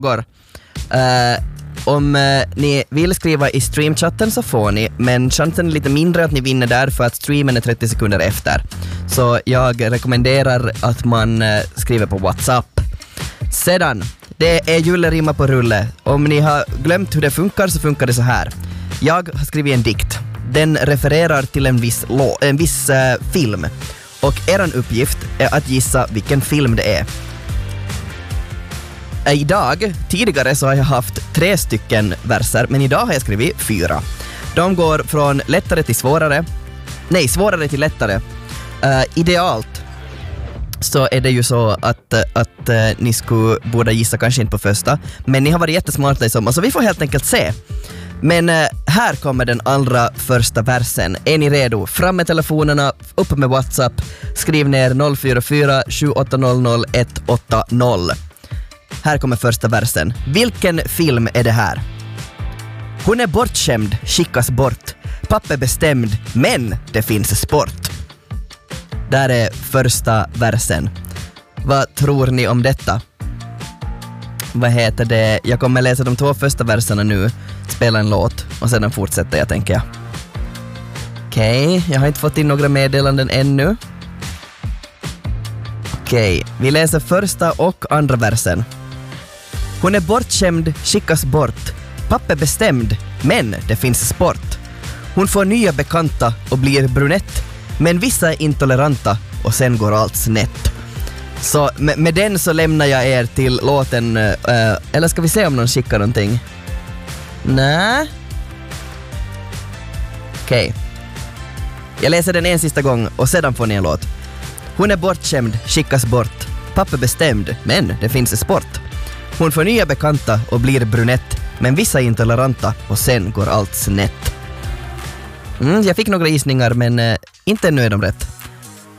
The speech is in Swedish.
frågor. Om ni vill skriva i streamchatten så får ni, men chansen är lite mindre att ni vinner där för att streamen är 30 sekunder efter. Så jag rekommenderar att man skriver på WhatsApp. Sedan, det är julrimma på rulle. Om ni har glömt hur det funkar så funkar det så här. Jag har skrivit en dikt. Den refererar till en viss film. Och eran uppgift är att gissa vilken film det är. Tidigare så har jag haft 3 stycken verser, men idag har jag skrivit 4. De går från lättare till svårare. Nej, svårare till lättare. Idealt så är det ju så att ni borde gissa kanske inte på första, men ni har varit jättesmarta i sommar, så vi får helt enkelt se. Men här kommer den allra första versen. Är ni redo? Fram med telefonerna, upp med WhatsApp, skriv ner 044 7800 180. Här kommer första versen. Vilken film är det här? Hon är bortskämd, skickas bort. Pappa bestämd, men det finns sport. Där är första versen. Vad tror ni om detta? Vad heter det? Jag kommer läsa de 2 första verserna nu, spela en låt och sedan fortsätter jag, tänker jag. Okej, jag har inte fått in några meddelanden ännu. Okej, vi läser första och andra versen. Hon är bortskämd, skickas bort. Pappa bestämd, men det finns sport. Hon får nya bekanta och blir brunett, men vissa är intoleranta och sen går allt snett. Så med den så lämnar jag er till låten. Eller ska vi se om någon skickar någonting? Nej. Okej. Jag läser den en sista gång och sedan får ni en låt. Hon är bortskämd, skickas bort. Pappa bestämd, men det finns sport. Hon får nya bekanta och blir brunett, men vissa är intoleranta och sen går allt snett. Jag fick några gissningar, men inte ännu är de rätt.